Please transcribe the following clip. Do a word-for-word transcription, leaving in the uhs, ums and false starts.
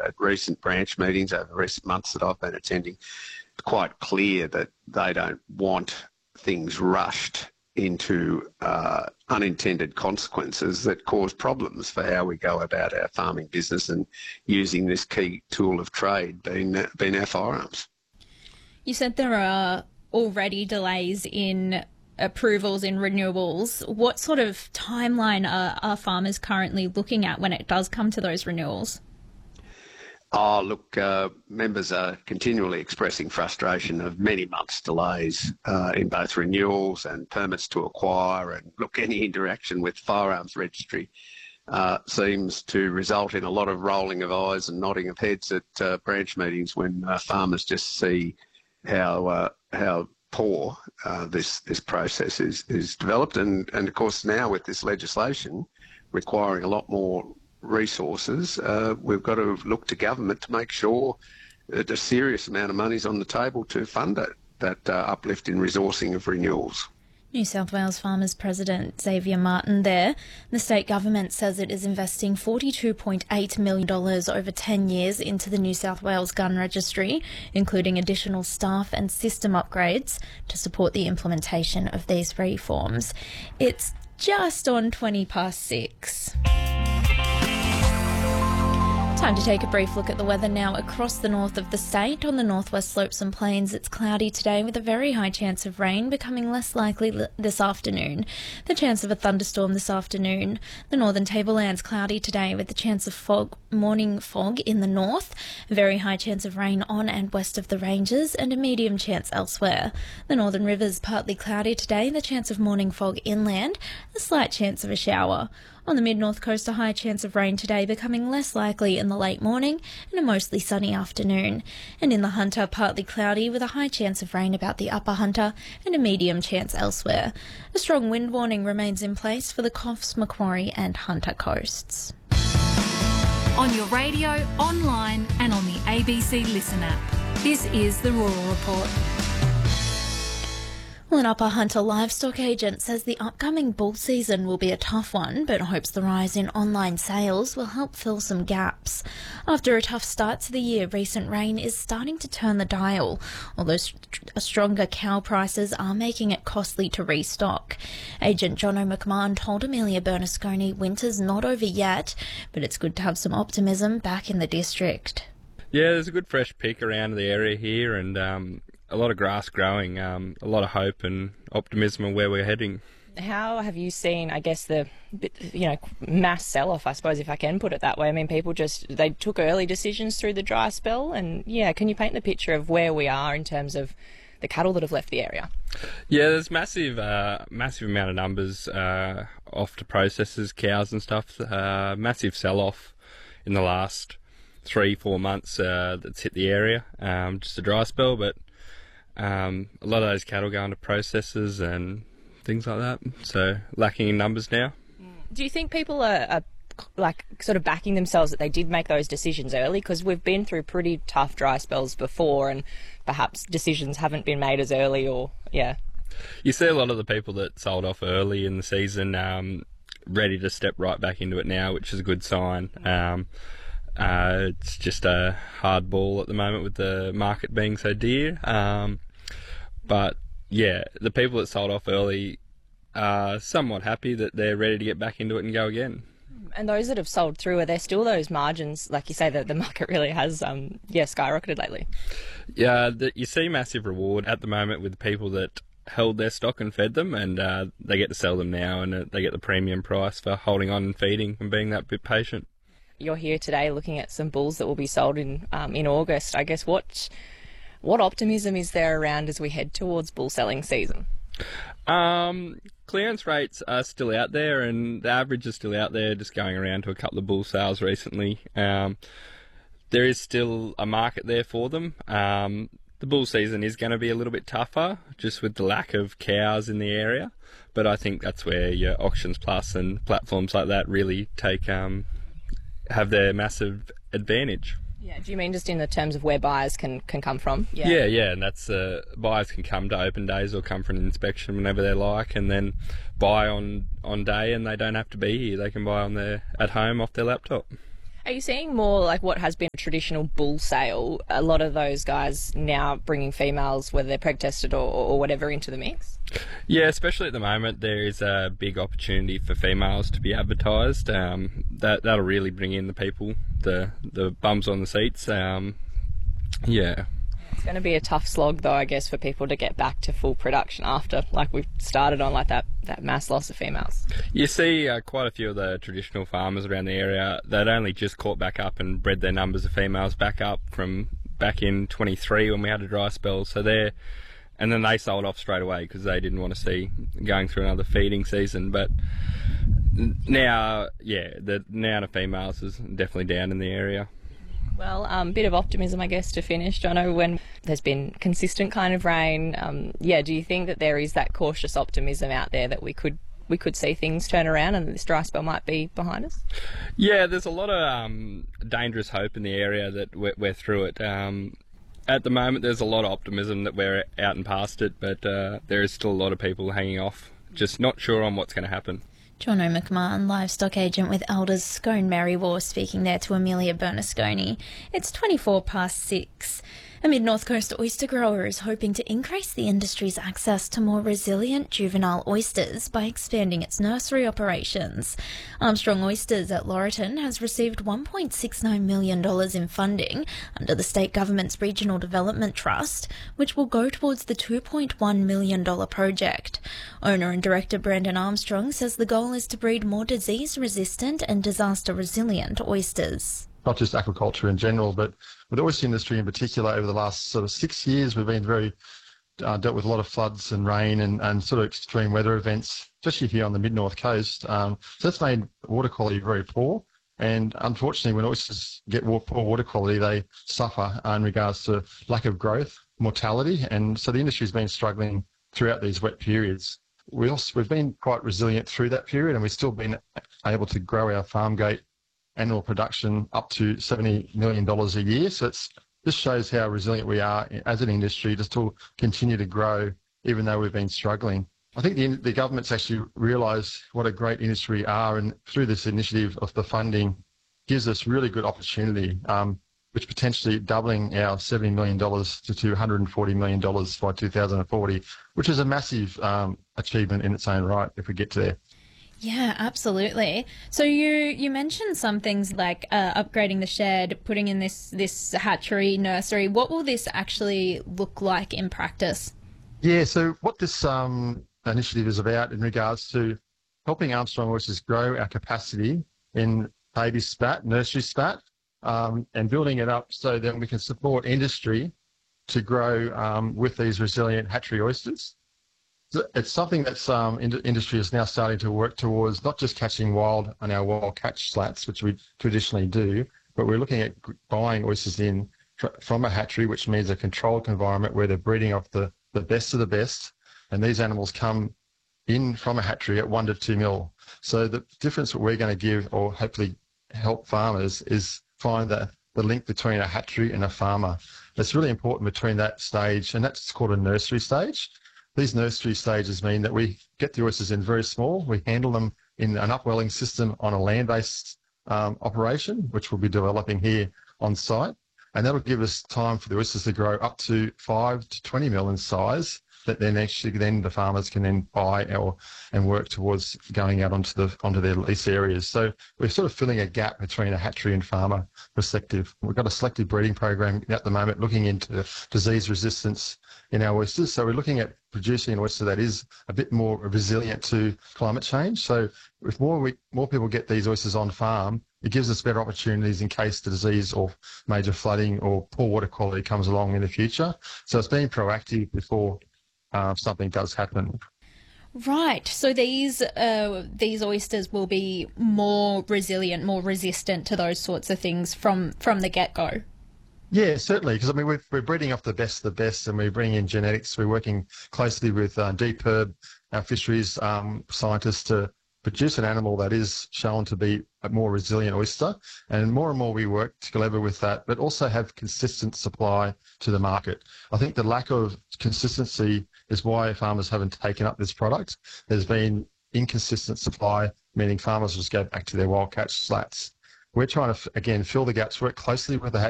at recent branch meetings over recent months that I've been attending, it's quite clear that they don't want things rushed into uh, unintended consequences that cause problems for how we go about our farming business and using this key tool of trade being, being our firearms. You said there are already delays in approvals in renewals. What sort of timeline are, are farmers currently looking at when it does come to those renewals? Oh, look, uh, members are continually expressing frustration of many months' delays uh, in both renewals and permits to acquire. And look, any interaction with firearms registry uh, seems to result in a lot of rolling of eyes and nodding of heads at uh, branch meetings when uh, farmers just see how uh, how poor uh, this this process is is developed. And and of course now with this legislation requiring a lot more resources, uh, we've got to look to government to make sure that a serious amount of money is on the table to fund it, that uh, uplift in resourcing of renewals. New South Wales Farmers President Xavier Martin there. The state government says it is investing forty-two point eight million dollars over ten years into the New South Wales Gun Registry, including additional staff and system upgrades to support the implementation of these reforms. It's just on twenty past six. Time to take a brief look at the weather now across the north of the state. On the northwest slopes and plains, it's cloudy today with a very high chance of rain, becoming less likely l- this afternoon. The chance of a thunderstorm this afternoon. The northern tablelands cloudy today with the chance of fog, morning fog in the north, a very high chance of rain on and west of the ranges, and a medium chance elsewhere. The northern rivers partly cloudy today, the chance of morning fog inland, a slight chance of a shower. On the mid-north coast, a high chance of rain today, becoming less likely in the late morning and a mostly sunny afternoon. And in the Hunter, partly cloudy with a high chance of rain about the upper Hunter and a medium chance elsewhere. A strong wind warning remains in place for the Coffs, Macquarie and Hunter coasts. On your radio, online and on the A B C Listen app. This is the Rural Report. Well, an Upper Hunter livestock agent says the upcoming bull season will be a tough one, but hopes the rise in online sales will help fill some gaps. After a tough start to the year, recent rain is starting to turn the dial, although st- stronger cow prices are making it costly to restock. Agent John O'McMahon told Amelia Bernasconi winter's not over yet, but it's good to have some optimism back in the district. Yeah, there's a good fresh pick around the area here, and um, a lot of grass growing, um, a lot of hope and optimism of where we're heading. How have you seen, I guess, the you know mass sell-off, I suppose, if I can put it that way? I mean, people just, they took early decisions through the dry spell, and yeah, can you paint the picture of where we are in terms of the cattle that have left the area? Yeah, there's massive, uh, massive amount of numbers uh, off to processors, cows and stuff. Uh, massive sell-off in the last three, four months uh, that's hit the area. Um, just a dry spell, but Um, a lot of those cattle going to processors and things like that, so lacking in numbers now. Do you think people are, are like sort of backing themselves that they did make those decisions early? Because we've been through pretty tough dry spells before, and perhaps decisions haven't been made as early, or yeah. You see a lot of the people that sold off early in the season um, ready to step right back into it now, which is a good sign. Um, uh, it's just a hard ball at the moment with the market being so dear. Um, But, yeah, the people that sold off early are somewhat happy that they're ready to get back into it and go again. And those that have sold through, are there still those margins, like you say, that the market really has, um, yeah, skyrocketed lately? Yeah, the, you see massive reward at the moment with the people that held their stock and fed them, and uh, they get to sell them now, and uh, they get the premium price for holding on and feeding and being that bit patient. You're here today looking at some bulls that will be sold in um, in August. I guess what... What optimism is there around as we head towards bull selling season? Um, clearance rates are still out there, and the average is still out there, just going around to a couple of bull sales recently. Um, there is still a market there for them. Um, the bull season is going to be a little bit tougher, just with the lack of cows in the area, but I think that's where your Auctions Plus and platforms like that really take um, have their massive advantage. Yeah, do you mean just in the terms of where buyers can, can come from? Yeah, yeah, yeah and that's uh, buyers can come to open days or come for an inspection whenever they like, and then buy on, on day, and they don't have to be here. They can buy on their at home off their laptop. Are you seeing more like what has been a traditional bull sale? A lot of those guys now bringing females, whether they're preg tested or, or whatever, into the mix? Yeah, especially at the moment, there is a big opportunity for females to be advertised. Um, that that'll really bring in the people, the the bums on the seats. Um, yeah. It's going to be a tough slog, though, I guess, for people to get back to full production after, like we've started on, like that, that mass loss of females. You see uh, quite a few of the traditional farmers around the area that only just caught back up and bred their numbers of females back up from back in twenty-three when we had a dry spell. So they're, and then they sold off straight away because they didn't want to see going through another feeding season. But now, yeah, the now the females is definitely down in the area. Well, a um, bit of optimism, I guess, to finish. I know when there's been consistent kind of rain, um, yeah, do you think that there is that cautious optimism out there that we could we could see things turn around and this dry spell might be behind us? Yeah, there's a lot of um, dangerous hope in the area that we're, we're through it. Um, at the moment, there's a lot of optimism that we're out and past it, but uh, there is still a lot of people hanging off, just not sure on what's going to happen. Jono McMahon, livestock agent with Elders Scone Merriwar, speaking there to Amelia Bernasconi. It's twenty-four past six. A mid-north coast oyster grower is hoping to increase the industry's access to more resilient juvenile oysters by expanding its nursery operations. Armstrong Oysters at Laurieton has received one point six nine million dollars in funding under the state government's Regional Development Trust, which will go towards the two point one million dollars project. Owner and director Brandon Armstrong says the goal is to breed more disease-resistant and disaster-resilient oysters. Not just aquaculture in general, but with the oyster industry in particular, over the last sort of six years, we've been very uh, dealt with a lot of floods and rain and, and sort of extreme weather events, especially here on the mid-north coast. Um, so that's made water quality very poor. And unfortunately, when oysters get poor water quality, they suffer in regards to lack of growth, mortality. And so the industry's been struggling throughout these wet periods. We also, we've been quite resilient through that period, and we've still been able to grow our farm gate annual production up to seventy million dollars a year. So it's, this shows how resilient we are as an industry to still continue to grow, even though we've been struggling. I think the, the government's actually realised what a great industry we are, and through this initiative of the funding gives us really good opportunity, um, which potentially doubling our seventy million dollars to two hundred forty million dollars by two thousand forty, which is a massive um, achievement in its own right if we get to there. Yeah, absolutely. So you you mentioned some things like uh, upgrading the shed, putting in this, this hatchery, nursery. What will this actually look like in practice? Yeah, so what this um, initiative is about in regards to helping Armstrong Oysters grow our capacity in baby spat, nursery spat, um, and building it up so that we can support industry to grow um, with these resilient hatchery oysters. It's something that's um, in- industry is now starting to work towards, not just catching wild on our wild catch slats, which we traditionally do, but we're looking at buying oysters in tr- from a hatchery, which means a controlled environment where they're breeding off the, the best of the best. And these animals come in from a hatchery at one to two mil. So the difference that we're going to give, or hopefully help farmers, is find the, the link between a hatchery and a farmer. It's really important between that stage, and that's called a nursery stage. These nursery stages mean that we get the oysters in very small. We handle them in an upwelling system on a land-based um, operation, which we'll be developing here on site. And that'll give us time for the oysters to grow up to five to twenty mil in size, that then actually then the farmers can then buy or and work towards going out onto the onto their lease areas. So we're sort of filling a gap between a hatchery and farmer perspective. We've got a selective breeding program at the moment looking into disease resistance in our oysters. So we're looking at producing an oyster that is a bit more resilient to climate change. So if more we, more people get these oysters on farm, it gives us better opportunities in case the disease or major flooding or poor water quality comes along in the future. So it's being proactive before uh, something does happen. Right. So these uh, these oysters will be more resilient, more resistant to those sorts of things from, from the get-go. Yeah, certainly, because I mean we're, we're breeding off the best of the best, and we bring in genetics. We're working closely with uh, D P E R B, our fisheries um, scientists, to produce an animal that is shown to be a more resilient oyster. And more and more we work together with that, but also have consistent supply to the market. I think the lack of consistency is why farmers haven't taken up this product. There's been inconsistent supply, meaning farmers just go back to their wild catch slats. we're trying to, again, fill the gaps, work closely with the